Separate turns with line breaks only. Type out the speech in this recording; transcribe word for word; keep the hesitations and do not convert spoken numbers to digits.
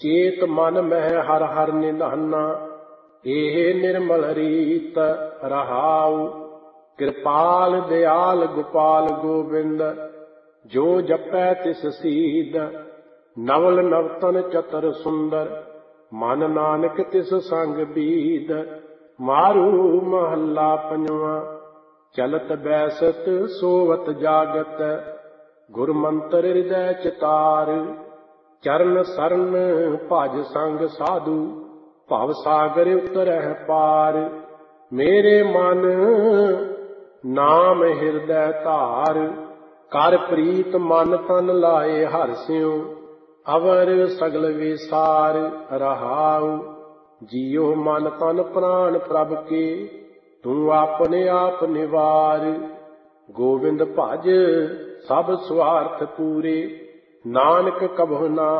ਚੇਤ ਮਨ ਮਹਿ ਹਰ ਹਰ ਨਿਧਾਨਾ, ਇਹ ਨਿਰਮਲ ਰੀਤ ਰਹਾਉ। ਕਿਰਪਾਲ ਦਿਆਲ ਗੋਪਾਲ ਗੋਬਿੰਦ, ਜੋ ਜਪੈ ਤਿਸ ਸੀਦ। ਨਵਲ ਨਵਤਨ ਚਤਰ ਸੁੰਦਰ, ਮਨ ਨਾਨਕ ਤਿਸ ਸੰਗ ਬੀਦ। ਮਾਰੂ ਮਹੱਲਾ ਪੰਜਵਾਂ। ਚਲਤ ਬੈਸਤ ਸੋਵਤ ਜਾਗਤ, ਗੁਰ ਮੰਤਰ ਹਿਰਦੈ ਚਿਤਾਰ। ਚਰਨ ਸਰਨ ਭਜ ਸੰਗ ਸਾਧੂ, ਭਵ ਸਾਗਰ ਉਤਰਹਿ ਪਾਰ। ਮੇਰੇ ਮਨ ਨਾਮ ਹਿਰਦੈ ਧਾਰ, ਕਰ ਪ੍ਰੀਤ ਮਨ ਤਨ ਲਾਏ ਹਰਿਸਿਉ। ਅਵਰ ਸਗਲ ਵਿਸਾਰ ਰਹਾਉ। ਜੀਉ ਮਨ ਤਨ ਪ੍ਰਾਣ ਪ੍ਰਭ ਕੇ, ਤੂੰ ਆਪਣੇ ਆਪ ਨਿਵਾਰ। ਗੋਬਿੰਦ ਭਜ ਸਭ ਸੁਆਰਥ ਪੂਰੇ, ਨਾਨਕ ਕਬਹੁ ਨਾ